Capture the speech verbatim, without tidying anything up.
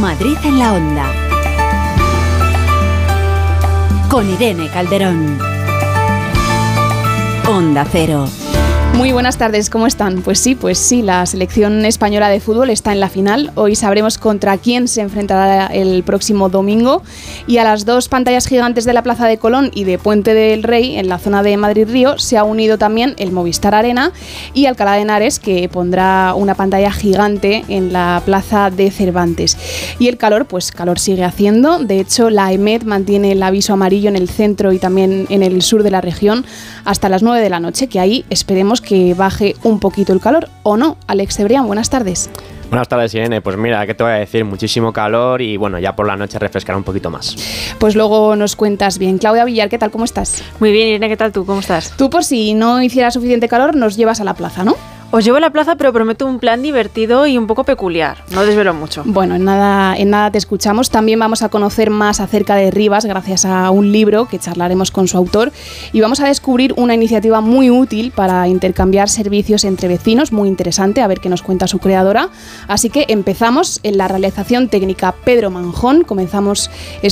Madrid en la Onda. Con Irene Calderón. Onda Cero. Muy buenas tardes, ¿cómo están? Pues sí, pues sí, la selección española de fútbol está en la final. Hoy sabremos contra quién se enfrentará el próximo domingo. Y a las dos pantallas gigantes de la Plaza de Colón y de Puente del Rey, en la zona de Madrid-Río, se ha unido también el Movistar Arena y Alcalá de Henares, que pondrá una pantalla gigante en la Plaza de Cervantes. Y el calor, pues calor sigue haciendo. De hecho, la EMET mantiene el aviso amarillo en el centro y también en el sur de la región hasta las nueve de la noche, que ahí esperemos que baje un poquito el calor, ¿o no? Alex Cebrián, buenas tardes. Buenas tardes, Irene. Pues mira, ¿qué te voy a decir? Muchísimo calor y bueno, ya por la noche refrescará un poquito más. Pues luego nos cuentas bien. Claudia Villar, ¿qué tal? ¿Cómo estás? Muy bien, Irene, ¿qué tal tú? ¿Cómo estás? Tú, por si no hiciera suficiente calor, nos llevas a la plaza, ¿no? Os llevo a la plaza, pero prometo un plan divertido y un poco peculiar. No desvelo mucho. Bueno, en nada, en nada te escuchamos. También vamos a conocer más acerca de Rivas gracias a un libro que charlaremos con su autor. Y vamos a descubrir una iniciativa muy útil para intercambiar servicios entre vecinos, muy interesante, a ver qué nos cuenta su creadora. Así que empezamos en la realización técnica Pedro Manjón. Comenzamos